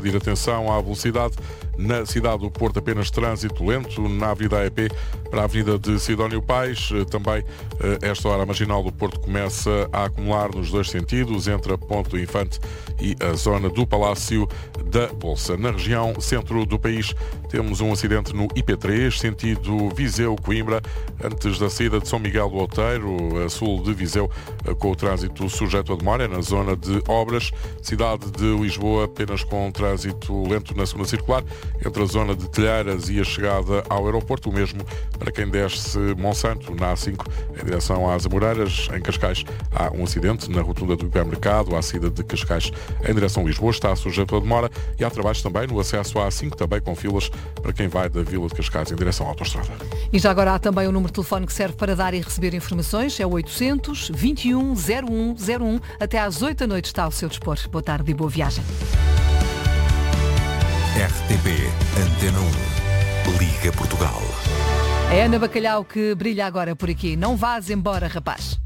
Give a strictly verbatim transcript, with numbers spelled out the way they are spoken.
pedir atenção à velocidade. Na cidade do Porto, apenas trânsito lento na Avenida A E P para a Avenida de Sidónio Pais. Também, esta hora, a Marginal do Porto começa a acumular nos dois sentidos, entre a Ponte do Infante e a zona do Palácio da Bolsa. Na região centro do país, temos um acidente no I P três, sentido Viseu-Coimbra, antes da saída de São Miguel do Outeiro, a sul de Viseu, com o trânsito sujeito a demora, na zona de obras. Cidade de Lisboa, apenas com trânsito lento na segunda circular, entre a zona de Telheiras e a chegada ao aeroporto. O mesmo para quem desce Monsanto, na A cinco, em direção às Amoreiras. Em Cascais, há um acidente na rotunda do hipermercado, à saída de Cascais, em direção a Lisboa, está sujeito a demora. E há trabalhos também no acesso à A cinco, também com filas para quem vai da Vila de Cascais em direção à autoestrada. E já agora há também um número de telefone que serve para dar e receber informações. É o oitocentos, vinte e um, zero um zero um. Até às oito da noite está ao seu dispor. Boa tarde e boa viagem. R T P Antena um. Liga Portugal. É Ana Bacalhau que brilha agora por aqui. Não vás embora, rapaz.